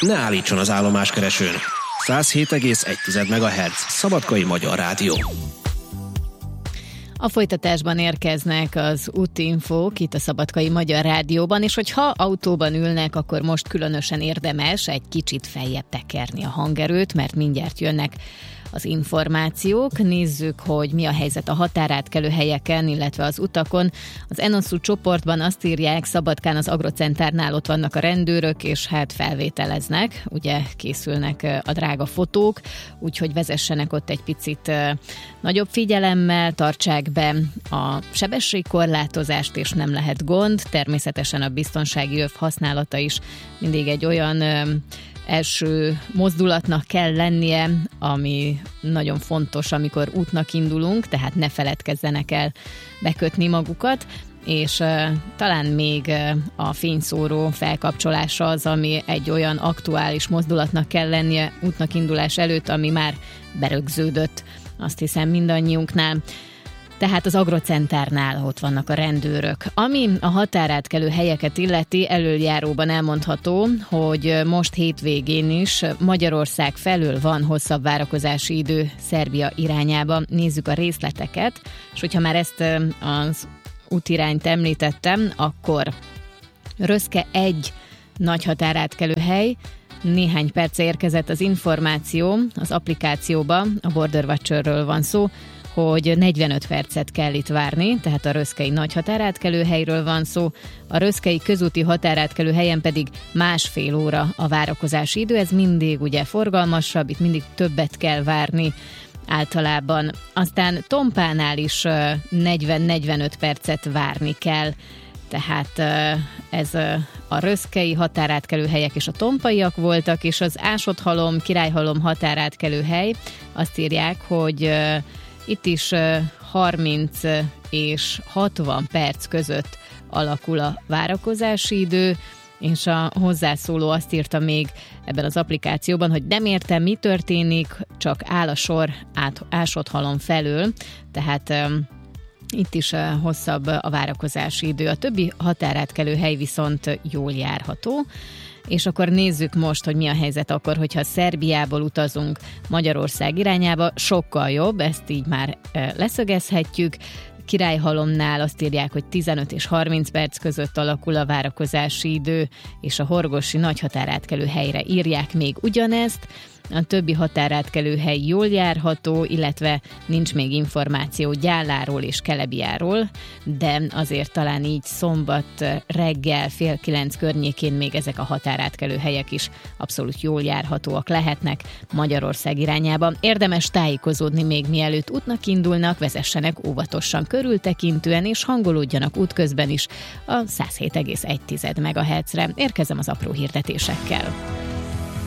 Ne állítson az állomáskeresőn. 107,1 MHz Szabadkai Magyar Rádió. A folytatásban érkeznek az útinfók itt a Szabadkai Magyar Rádióban, és hogyha autóban ülnek, akkor most különösen érdemes egy kicsit feljebb tekerni a hangerőt, mert mindjárt jönnek az információk. Nézzük, hogy mi a helyzet a határátkelő helyeken, illetve az utakon. Az Enosu csoportban azt írják, Szabadkán az Agrocentárnál ott vannak a rendőrök, és hát felvételeznek, ugye készülnek a drága fotók, úgyhogy vezessenek ott egy picit nagyobb figyelemmel, tartsák be a sebességkorlátozást, és nem lehet gond. Természetesen a biztonsági öv használata is mindig egy olyan első mozdulatnak kell lennie, ami nagyon fontos, amikor útnak indulunk, tehát ne feledkezzenek el bekötni magukat, és talán még a fényszóró felkapcsolása az, ami egy olyan aktuális mozdulatnak kell lennie útnak indulás előtt, ami már berögződött, azt hiszem mindannyiunknál. Tehát az Agrocentárnál ott vannak a rendőrök. Ami a határátkelő helyeket illeti, elöljáróban elmondható, hogy most hétvégén is Magyarország felől van hosszabb várakozási idő Szerbia irányába. Nézzük a részleteket, és hogyha már ezt az útirányt említettem, akkor Röszke 1 nagy határátkelő hely, néhány perce érkezett az információ az applikációba, a Border Watcherről van szó, hogy 45 percet kell itt várni, tehát a röszkei nagy határátkelő helyről van szó, a röszkei közúti határátkelő helyen pedig 1,5 óra a várakozási idő, ez mindig ugye forgalmasabb, itt mindig többet kell várni általában. Aztán Tompánál is 40-45 percet várni kell, tehát ez a röszkei határátkelő helyek és a tompaiak voltak, és az Ásodhalom, Királyhalom határátkelő hely, azt írják, hogy itt is 30 és 60 perc között alakul a várakozási idő, és a hozzászóló azt írta még ebben az applikációban, hogy nem értem, mi történik, csak áll a sor Ásodhalom felől, tehát itt is hosszabb a várakozási idő. A többi határátkelő hely viszont jól járható. És akkor nézzük most, hogy mi a helyzet akkor, hogyha Szerbiából utazunk Magyarország irányába, sokkal jobb, ezt így már leszögezhetjük. Királyhalomnál azt írják, hogy 15 és 30 perc között alakul a várakozási idő, és a horgosi nagy határátkelő helyre írják még ugyanezt. A többi határátkelő hely jól járható, illetve nincs még információ Gyáláról és Kelebiáról, de azért talán így szombat reggel 8:30 környékén még ezek a határátkelő helyek is abszolút jól járhatóak lehetnek Magyarország irányába. Érdemes tájékozódni még mielőtt útnak indulnak, vezessenek óvatosan, körültekintően és hangolódjanak útközben is a 107,1 MHz-re. Érkezem az apró hirdetésekkel.